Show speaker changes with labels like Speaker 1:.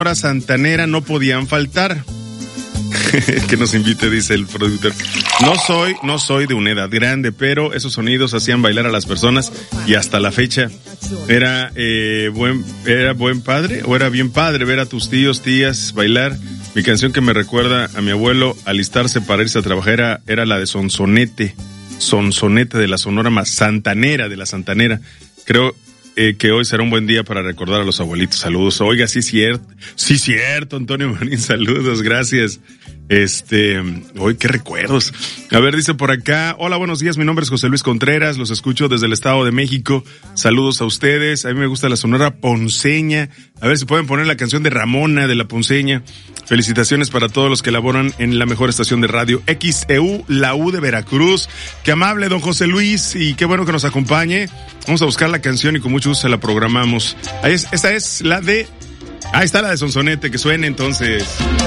Speaker 1: santanera no podían faltar. Que nos invite, dice el productor. No soy de una edad grande, pero esos sonidos hacían bailar a las personas y hasta la fecha era buen padre o era bien padre ver a tus tíos, tías bailar. Mi canción que me recuerda a mi abuelo alistarse para irse a trabajar era la de Sonsonete de la Sonora Santanera, de la Santanera. Creo que hoy será un buen día para recordar a los abuelitos. Saludos. Oiga, sí cierto, Antonio Marín, saludos, gracias. Hoy qué recuerdos. A ver, dice por acá, hola, buenos días, mi nombre es José Luis Contreras, los escucho desde el Estado de México. Saludos a ustedes. A mí me gusta la Sonora Ponceña. A ver si pueden poner la canción de Ramona de la Ponceña. Felicitaciones para todos los que laboran en la mejor estación de radio, XEU, la U de Veracruz. Qué amable, don José Luis, y qué bueno que nos acompañe. Vamos a buscar la canción y con mucho gusto se la programamos. Esta es la de... Ahí está la de Sonsonete, que suene entonces.